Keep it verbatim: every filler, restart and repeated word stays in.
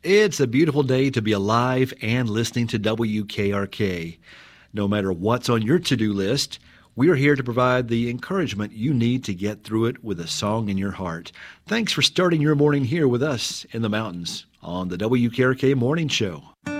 It's a beautiful day to be alive and listening to W K R K. No matter what's on your to-do list, we're here to provide the encouragement you need to get through it with a song in your heart. Thanks for starting your morning here with us in the mountains on the W K R K Morning Show.